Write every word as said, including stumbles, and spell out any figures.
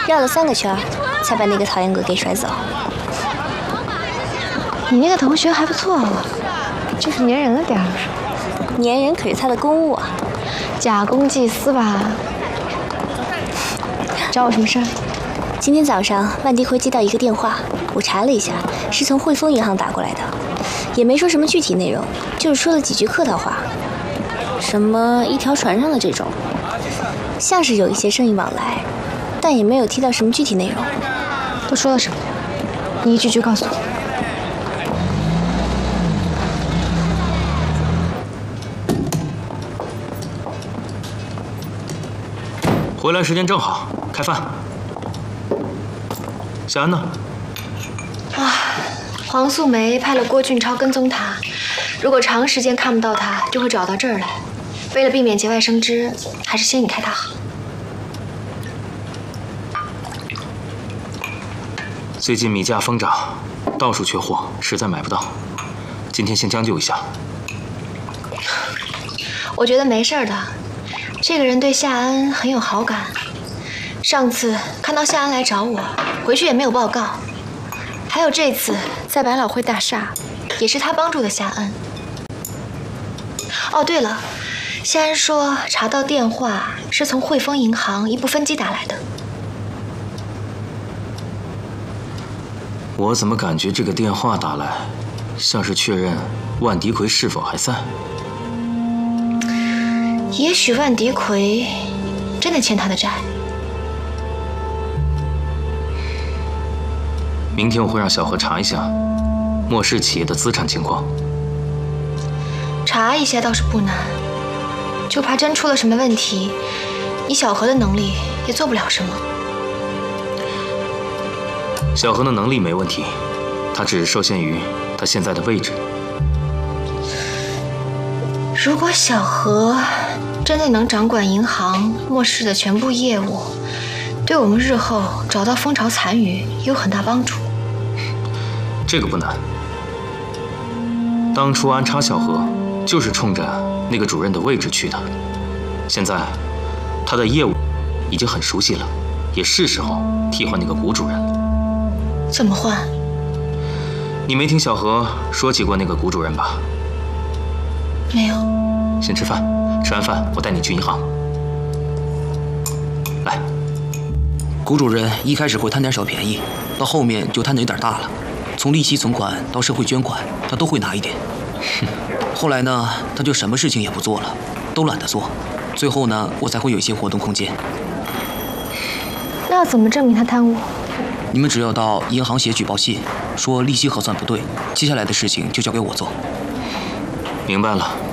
绕了三个圈，才把那个讨厌鬼给甩走。 你那个同学还不错啊，就是粘人了点儿。 粘人可是他的公务啊， 假公济私吧？找我什么事儿？ 今天早上万迪奎接到一个电话，我查了一下，是从汇丰银行打过来的，也没说什么具体内容，就是说了几句客套话，什么一条船上的这种，像是有一些生意往来，但也没有提到什么具体内容。 都说了什么？你一句句告诉我。 回来时间正好，开饭。夏安呢？ 啊，黄素梅派了郭俊超跟踪他，如果长时间看不到他，就会找到这儿来。为了避免节外生枝，还是先你开他好。 最近米价疯涨，到处缺货，实在买不到。今天先将就一下。 我觉得没事的。这个人对夏安很有好感，上次看到夏安来找我，回去也没有报告。还有这次在百老汇大厦，也是他帮助的夏安。哦，对了，夏安说查到电话是从汇丰银行一部分机打来的。 我怎么感觉这个电话打来，像是确认万迪奎是否还在？ 也许万迪奎真的欠他的债。 明天我会让小何查一下莫氏企业的资产情况。 查一下倒是不难，就怕真出了什么问题，以小何的能力也做不了什么。 小何的能力没问题，他只是受限于他现在的位置。 如果小何真的能掌管银行莫氏的全部业务，对我们日后找到蜂巢残余有很大帮助。 这个不难。当初安插小何就是冲着那个主任的位置去的，现在他的业务已经很熟悉了，也是时候替换那个古主任了。 怎么换？ 你没听小何说起过那个古主任吧？ 没有。 先吃饭，吃完饭我带你去银行。来， 古主任一开始会贪点小便宜，到后面就贪得有点大了。从利息存款到社会捐款，他都会拿一点。后来呢，他就什么事情也不做了，都懒得做。最后呢，我才会有一些活动空间。 那要怎么证明他贪污？ 你们只要到银行写举报信，说利息核算不对，接下来的事情就交给我做。 明白了。